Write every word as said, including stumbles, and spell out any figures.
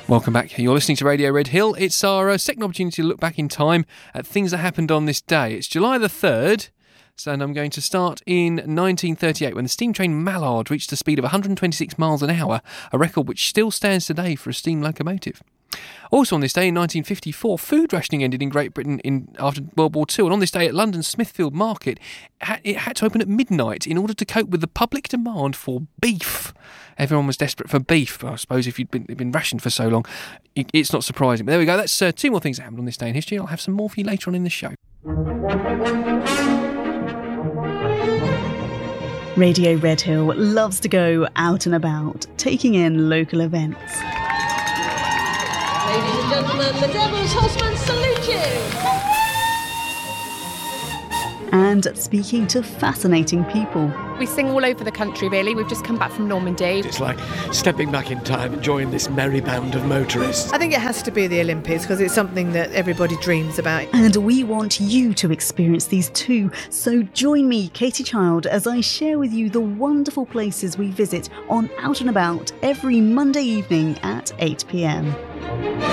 Welcome back. You're listening to Radio Red Hill. It's our uh, second opportunity to look back in time at things that happened on this day. It's July the third, so and I'm going to start in nineteen thirty-eight when the steam train Mallard reached a speed of one hundred twenty-six miles an hour, a record which still stands today for a steam locomotive. Also on this day in nineteen fifty-four, food rationing ended in Great Britain in after World War Two, and on this day at London's Smithfield Market, it had to open at midnight in order to cope with the public demand for beef. Everyone was desperate for beef. Well, I suppose if you'd been, been rationed for so long, it's not surprising. But there we go. That's uh, two more things that happened on this day in history. I'll have some more for you later on in the show. Radio Red Hill loves to go out and about, taking in local events. Ladies and gentlemen, the Devil's Horsemen salute you! And speaking to fascinating people. We sing all over the country, really. We've just come back from Normandy. It's like stepping back in time and joining this merry band of motorists. I think it has to be the Olympics because it's something that everybody dreams about. And we want you to experience these too. So join me, Katie Child, as I share with you the wonderful places we visit on Out and About every Monday evening at eight p m.